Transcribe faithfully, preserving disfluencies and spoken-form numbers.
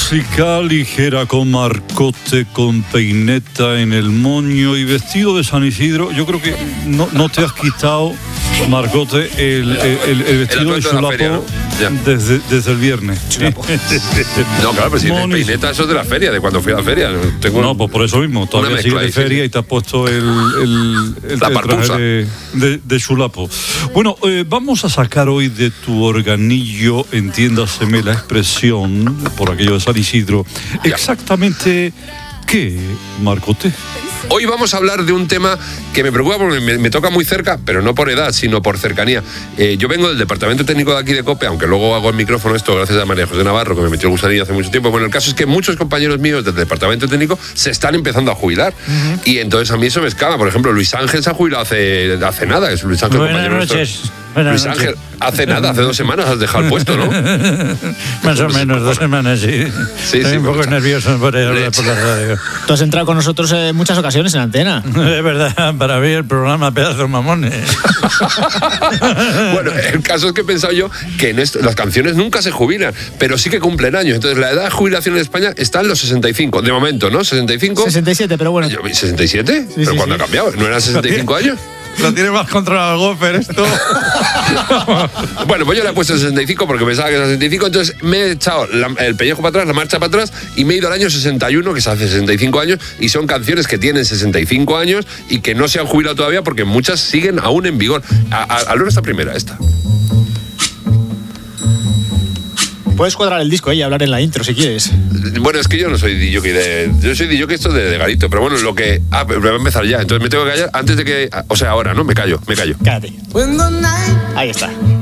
música ligera con Marcote, con peineta en el moño y vestido de San Isidro. Yo creo que no, no te has quitado, Marcote, el, el, el, el vestido el de chulapo de feria, ¿no? desde, desde el viernes. No, claro, pero si el peineta eso es de la feria, de cuando fui a la feria. Tengo no, pues por eso mismo, todavía sigue de feria y te has puesto el, el, el, la el traje de, de, de chulapo. Bueno, eh, vamos a sacar hoy de tu organillo, entiéndaseme la expresión, por aquello de San Isidro, exactamente qué, Marcote. Hoy vamos a hablar de un tema que me preocupa porque me, me toca muy cerca, pero no por edad, sino por cercanía. Eh, yo vengo del departamento técnico de aquí de COPE, aunque luego hago el micrófono esto gracias a María José Navarro, que me metió el gusanillo hace mucho tiempo. Bueno, el caso es que muchos compañeros míos del departamento técnico se están empezando a jubilar. Uh-huh. Y entonces a mí eso me escama. Por ejemplo, Luis Ángel se ha jubilado hace, hace nada. Es Luis Ángel, Buenas compañero noches. nuestro. Buenas Luis noches. Ángel, hace nada, hace dos semanas has dejado el puesto, ¿no? Más o menos, dos semanas, sí. Sí, Estoy sí, un poco pues, nervioso por hablar por la radio. Tú has entrado con nosotros en muchas ocasiones en antena. Es verdad, para ver el programa Pedazos Mamones. Bueno, el caso es que he pensado yo que en esto, las canciones nunca se jubilan, pero sí que cumplen años. Entonces la edad de jubilación en España está en los sesenta y cinco, de momento, ¿no? ¿sesenta y cinco? sesenta y siete, pero bueno. ¿sesenta y siete? Sí, ¿Pero sí, cuándo sí. ha cambiado? ¿No eran sesenta y cinco años? Lo tiene más controlado el Gofer esto. Bueno, pues yo le he puesto sesenta y cinco porque pensaba que era sesenta y cinco, entonces me he echado la, el pellejo para atrás, la marcha para atrás y me he ido al año sesenta y uno, que se hace sesenta y cinco años, y son canciones que tienen sesenta y cinco años y que no se han jubilado todavía porque muchas siguen aún en vigor. A, a, a esta primera, esta. Puedes cuadrar el disco eh, y hablar en la intro si quieres. Bueno, es que yo no soy D J de... Yo soy D J esto de, de Garito, pero bueno, lo que... Ah, pero voy a empezar ya, entonces me tengo que callar antes de que... O sea, ahora, ¿no? Me callo, me callo. Cállate. Ahí está.